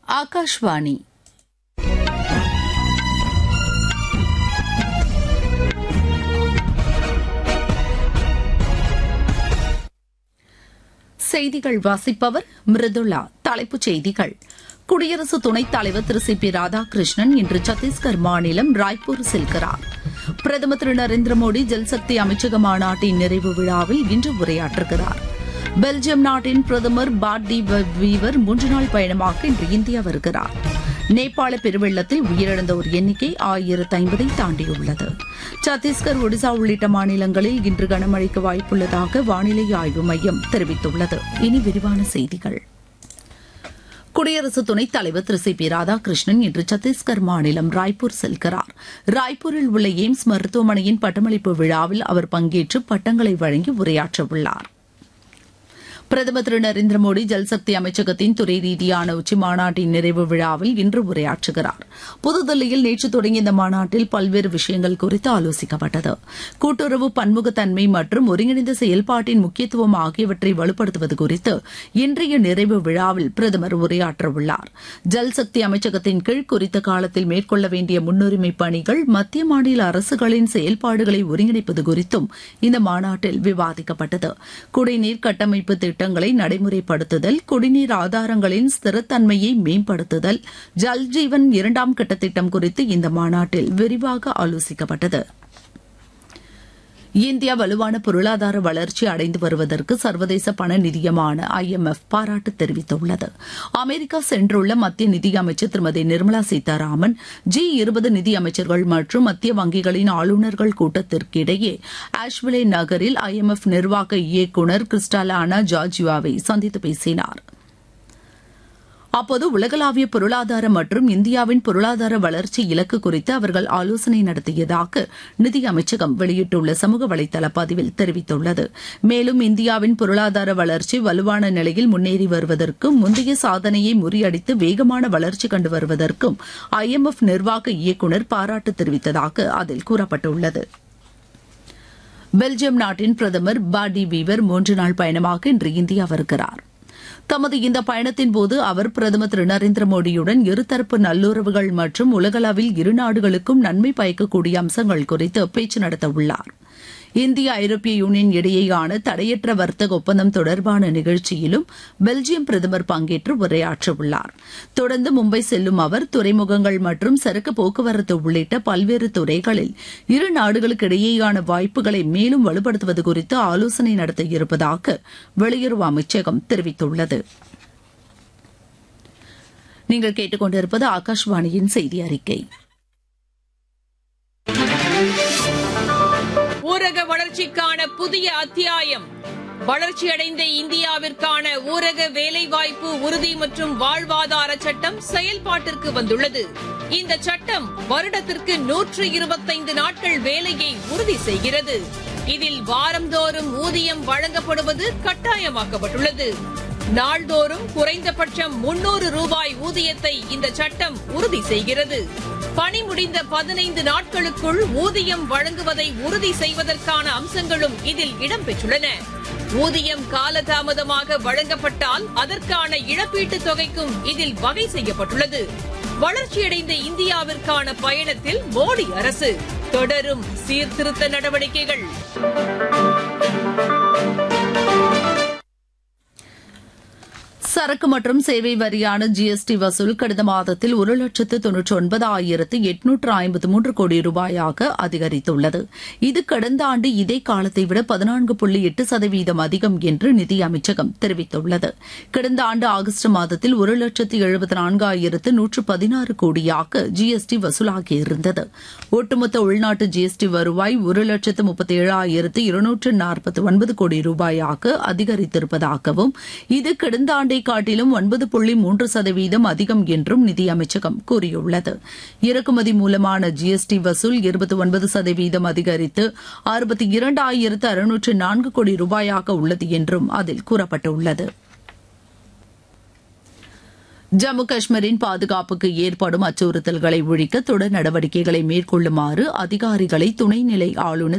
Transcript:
ஆகாஷ்வாணி செய்திகள் வாசிப்பவர் மிருதுளா. தலைப்புச் செய்திகள்: குடியரசு துணைத் தலைவர் திரு சி பி ராதாகிருஷ்ணன் இன்று சத்தீஸ்கர் மாநிலம் ராய்ப்பூர் செல்கிறார். பிரதமர் திரு நரேந்திர மோடி ஜல்சக்தி அமைச்சக மாநாட்டின் நிறைவு விழாவில் இன்று உரையாற்றுகிறார். பெல்ஜியம் நாட்டின் பிரதமர் பாட் டி வீவர் 3 நாள் பயணமாக இன்று இந்தியா வருகிறார். நேபாள பெருவெள்ளத்தில் உயிரிழந்தோர் எண்ணிக்கை 1050 தாண்டியுள்ளது. சத்தீஸ்கர், ஒடிசா உள்ளிட்ட மாநிலங்களில் இன்று கனமழைக்கு வாய்ப்புள்ளதாக வானிலை ஆய்வு மையம் தெரிவித்துள்ளது. இனி விரிவான செய்திகள். குடியரசு துணைத் தலைவர் திரு சி பி ராதாகிருஷ்ணன் இன்று சத்தீஸ்கர் மாநிலம் ராய்ப்பூர் செல்கிறார். ராய்ப்பூரில் உள்ள எய்ம்ஸ் மருத்துவமனையின் பட்டமளிப்பு விழாவில் அவர் பங்கேற்று பட்டங்களை வழங்கி உரையாற்றவுள்ளார். பிரதமர் திரு நரேந்திர மோடி ஜல்சக்தி அமைச்சகத்தின் துறை ரீதியான உச்சிமாநாட்டின் நிறைவு விழாவில் இன்று உரையாற்றுகிறார். புதுதில்லியில் நேற்று தொடங்கிய இந்த மாநாட்டில் பல்வேறு விஷயங்கள் குறித்து ஆலோசிக்கப்பட்டது. கூட்டுறவு, பன்முகத்தன்மை மற்றும் ஒருங்கிணைந்த செயல்பாட்டின் முக்கியத்துவம் ஆகியவற்றை வலுப்படுத்துவது குறித்து இன்றைய நிறைவு விழாவில் பிரதமர் உரையாற்றவுள்ளார். ஜல்சக்தி அமைச்சகத்தின் கீழ் குறித்த காலத்தில் மேற்கொள்ள வேண்டிய முன்னுரிமை பணிகள், மத்திய மாநில அரசுகளின் செயல்பாடுகளை ஒருங்கிணைப்பது குறித்தும் இந்த மாநாட்டில் விவாதிக்கப்பட்டது. குடிநீர் கட்டமைப்பு திட்டங்களை நடைமுறைப்படுத்துதல், குடிநீர் ஆதாரங்களின் ஸ்திரத்தன்மையை மேம்படுத்துதல், ஜல்ஜீவன் 2ஆம் கட்ட திட்டம் குறித்து இந்த மாநாட்டில் விரிவாக ஆலோசிக்கப்பட்டது. இந்தியா வலுவான பொருளாதார வளர்ச்சி அடைந்து வருவதற்கு சர்வதேச பண நிதியமான IMF பாராட்டு தெரிவித்துள்ளது. அமெரிக்கா சென்றுள்ள மத்திய நிதியமைச்சர் திருமதி நிர்மலா சீதாராமன் G20 நிதியமைச்சர்கள் மற்றும் மத்திய வங்கிகளின் ஆளுநர்கள் கூட்டத்திற்கிடையே ஆஷ்விலே நகரில் IMF நிர்வாக இயக்குநர் கிறிஸ்டாலானா ஜார்ஜியாவை சந்தித்து பேசினார். அப்போது உலகளாவிய பொருளாதார மற்றும் இந்தியாவின் பொருளாதார வளர்ச்சி இலக்கு குறித்து அவர்கள் ஆலோசனை நடத்தியதாக நிதி அமைச்சகம் வெளியிட்டுள்ள சமூக வலைதள பதிவில் தெரிவித்துள்ளது. மேலும் இந்தியாவின் பொருளாதார வளர்ச்சி வலுவான நிலையில் முன்னேறி வருவதற்கும் முந்தைய சாதனையை முறியடித்து வேகமான வளர்ச்சி கண்டு வருவதற்கும் IMF நிர்வாக இயக்குநர் பாராட்டு தெரிவித்ததாக அதில் கூறப்பட்டுள்ளது. பெல்ஜியம் நாட்டின் பிரதமர் பாட் டி வீவர் 3 நாள் பயணமாக இன்று இந்தியா வருகிறார். தமது இந்த பயணத்தின்போது அவர் பிரதமர் திரு நரேந்திர மோடியுடன் இருதரப்பு நல்லுறவுகள் மற்றும் உலகளவில் இரு நாடுகளுக்கும் நன்மை பயக்கக்கூடிய அம்சங்கள் குறித்து பேச்சு நடத்தவுள்ளார். இந்தியா ஐரோப்பிய யூனியன் இடையேயான தடையற்ற வர்த்தக ஒப்பந்தம் தொடர்பான நிகழ்ச்சியிலும் பெல்ஜியம் பிரதமர் பங்கேற்று உரையாற்றவுள்ளார். தொடர்ந்து மும்பை செல்லும் அவர் துறைமுகங்கள் மற்றும் சரக்கு போக்குவரத்து உள்ளிட்ட பல்வேறு துறைகளில் இரு நாடுகளுக்கு இடையேயான வாய்ப்புகளை மேலும் வலுப்படுத்துவது குறித்து ஆலோசனை நடத்த இருப்பதாக வெளியுறவு அமைச்சகம் தெரிவித்துள்ளது. நீங்கள் கேட்டுக்கொண்டிருப்பது ஆகாஷ்வாணியின் செய்தி அறிக்கை. ஊரக வளர்ச்சிக்கான புதிய அத்தியாயம். வளர்ச்சியடைந்த இந்தியாவிற்கான ஊரக வேலைவாய்ப்பு உறுதி மற்றும் வாழ்வாதார சட்டம் செயல்பாட்டிற்கு வந்துள்ளது. இந்த சட்டம் வருடத்திற்கு 125 நாட்கள் வேலையை உறுதி செய்கிறது. இதில் வாரந்தோறும் ஊதியம் வழங்கப்படுவது கட்டாயமாக்கப்பட்டுள்ளது. நாள்தோறும் குறைந்தபட்சம் 300 ரூபாய் ஊதியத்தை இந்த சட்டம் உறுதி செய்கிறது. பணி முடிந்த 15 நாட்களுக்குள் ஊதியம் வழங்குவதை உறுதி செய்வதற்கான அம்சங்களும் இதில் இடம்பெற்றுள்ளன. ஊதியம் காலதாமதமாக வழங்கப்பட்டால் அதற்கான இழப்பீட்டுத் தொகைக்கும் இதில் வகை செய்யப்பட்டுள்ளது. வளர்ச்சியடைந்த இந்தியாவிற்கான பயணத்தில் மோடி அரசு தொடரும் சீர்திருத்த நடவடிக்கைகள். சரக்கு மற்றும் சேவை வரியான GST வசூல் கடந்த மாதத்தில் 1,99,853 கோடி ரூபாயாக அதிகரித்துள்ளது. இது கடந்த ஆண்டு இதே காலத்தை விட 14.8% அதிகம் என்று நிதி அமைச்சகம் தெரிவித்துள்ளது. கடந்த ஆண்டு ஆகஸ்ட் மாதத்தில் 1,74,116 கோடியாக GST வசூலாகியிருந்தது. ஒட்டுமொத்த உள்நாட்டு GST வருவாய் 1,37,249 கோடி ரூபாயாக அதிகரித்திருப்பதாகவும் இது கடந்த ஆண்டை காட்டிலும் 9.3% அதிகம் என்றும் நிதி அமைச்சகம் கூறியுள்ளது. இறக்குமதி மூலமான GST வசூல் 29% அதிகரித்து 62,604 கோடி ரூபாயாக உள்ளது என்றும் அதில் கூறப்பட்டுள்ளது. ஜம்மு காஷ்மீரின் பாதுகாப்புக்கு ஏற்படும் அச்சுறுத்தல்களை ஒழிக்க தொடர் நடவடிக்கைகளை மேற்கொள்ளுமாறு அதிகாரிகளை துணைநிலை ஆளுநர்